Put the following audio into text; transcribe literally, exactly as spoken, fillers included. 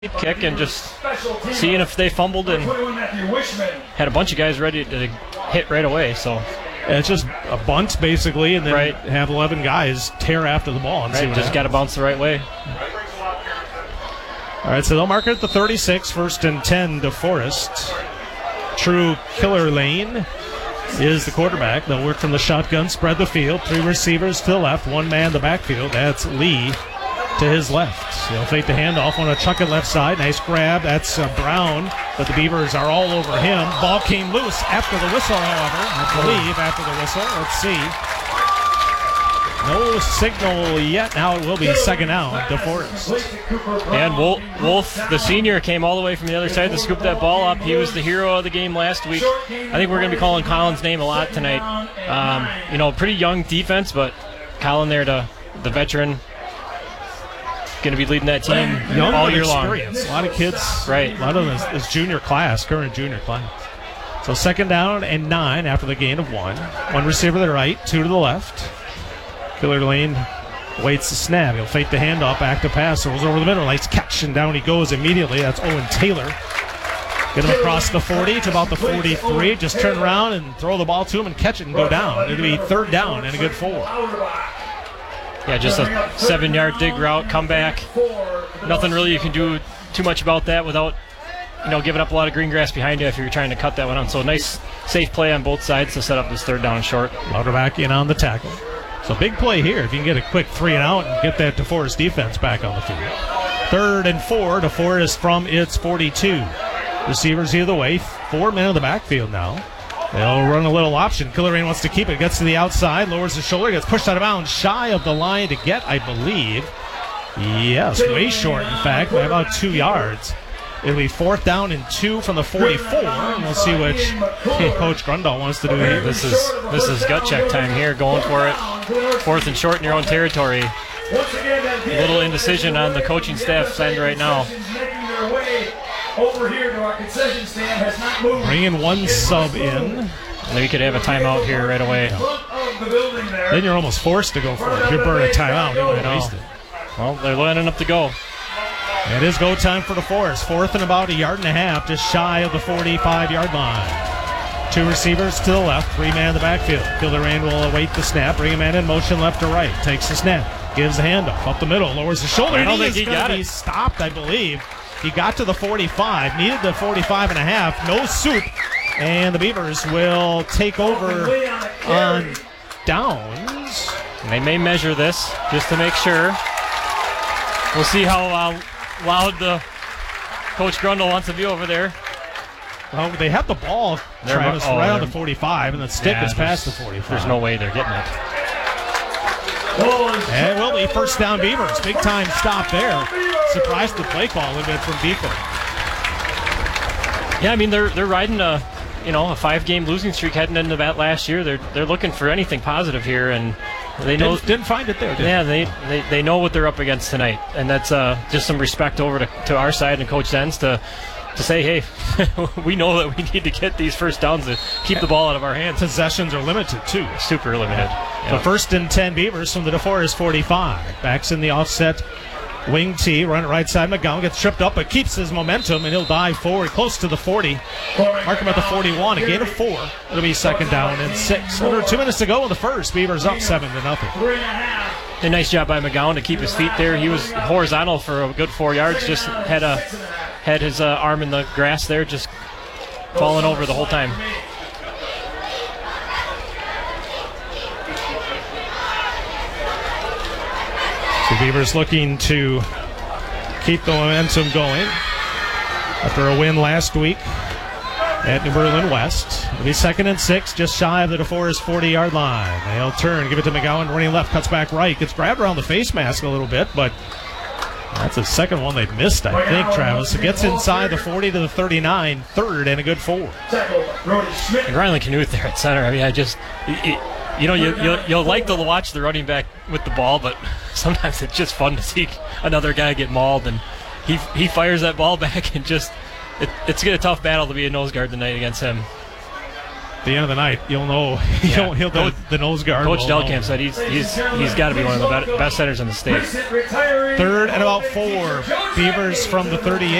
kick and just seeing if they fumbled and had a bunch of guys ready to hit right away. So it's just a bunt basically, and then right. have eleven guys tear after the ball and right. see what just got to bounce the right way. All right, so they'll mark it at the thirty-six, first and ten to Forest. True Killer Lane is the quarterback. They'll work from the shotgun, spread the field, three receivers to the left, one man the backfield. That's Lee to his left. They'll fake the handoff, want to chuck it left side. Nice grab. That's uh, Brown, but the Beavers are all over him. Ball came loose after the whistle, however. I believe after the whistle. Let's see. No signal yet. Now it will be second down to Forest. And Wolf, Wolf, the senior, came all the way from the other side to scoop that ball up. He was the hero of the game last week. I think we're going to be calling Colin's name a lot tonight. Um, you know, pretty young defense, but Colin there, to the veteran, going to be leading that team young all year long. A lot of kids, right? A lot of them is, is junior class, current junior class. So second down and nine after the gain of one. One receiver to the right, two to the left. Killer Lane waits the snap. He'll fake the handoff, back to pass. Throws over the middle. Nice catch, and down he goes immediately. That's Owen Taylor. Get him across the forty to about the forty-three. Just turn around and throw the ball to him and catch it and go down. It'll be third down and a good four. Yeah, just a seven-yard dig route, come back. Nothing really you can do too much about that without, you know, giving up a lot of green grass behind you if you're trying to cut that one on. So nice, safe play on both sides to set up this third down short. Louderback in on the tackle. So big play here if you can get a quick three and out and get that DeForest defense back on the field. Third and four, DeForest from its forty-two. Receivers either way, four men in the backfield now. They'll run a little option. Killer Lane wants to keep it. Gets to the outside, lowers the shoulder, gets pushed out of bounds, shy of the line to get, I believe. Yes, way short, in fact, by about two yards. It'll be fourth down and two from the forty-four, and we'll see which Coach Grundahl wants to do here. This is this is gut check time here, going for it. Fourth and short in your own territory. A little indecision on the coaching staff's end right now. Bringing one sub in. Maybe you could have a timeout here right away. Then you're almost forced to go for it. If you're burning a timeout, you might waste it. Well, they're lining up to go. It is go time for the Forest. Fourth and about a yard and a half, just shy of the forty-five-yard line. Two receivers to the left, three man in the backfield. Killer Lane will await the snap, bring a man in motion left to right. Takes the snap, gives the handoff up the middle, lowers the shoulder. I don't he think he got be it. Stopped, I believe. He got to the forty-five, needed the forty-five and a half, no soup, and the Beavers will take over on downs. And they may measure this just to make sure. We'll see how uh, loud the Coach Grundahl wants to be over there. Well, they have the ball, they're Travis, oh, right on the forty-five, and the stick yeah, is past the forty-five. There's no way they're getting it. And it will be first down Beavers. Big time stop there. Surprised the play call a little bit from defense. Yeah, I mean, they're they're riding a, you know, a five-game losing streak heading into that last year. They're they're looking for anything positive here, and they know didn't, didn't find it there. Did yeah, they, they they know what they're up against tonight, and that's uh, just some respect over to, to our side and Coach Zenz to to say, hey, we know that we need to get these first downs to keep the ball out of our hands. Possessions are limited too. Super limited. The Yep. first and ten Beavers from the DeForest forty-five. Backs in the offset wing tee, run it right side. McGowan gets tripped up but keeps his momentum, and he'll dive forward close to the forty. Mark him at the forty-one. A gain of four. It'll be second down and six. Under two minutes to go in the first. Beavers up seven to nothing. A nice job by McGowan to keep his feet there. He was horizontal for a good four yards. Just had a had his uh, arm in the grass there, just falling over the whole time. The Beavers looking to keep the momentum going after a win last week at New Berlin West. It'll be second and six, just shy of the DeForest forty-yard line. They'll turn, give it to McGowan, running left, cuts back right, gets grabbed around the face mask a little bit, but that's the second one they've missed, I think, Travis. It gets inside the forty to the thirty-nine, third and a good four. And Riley Knuth there at center. I mean, I just, it, you know, you, you'll, you'll like to watch the running back with the ball, but sometimes it's just fun to see another guy get mauled, and he he fires that ball back, and just, it, it's a tough battle to be a nose guard tonight against him. At the end of the night, you'll know. Yeah. He'll, he'll the, the nose guard. Coach will know. Delkamp said he's he's he's got to be one of the best setters in the state. Third and about four. Beavers from the thirty-eight.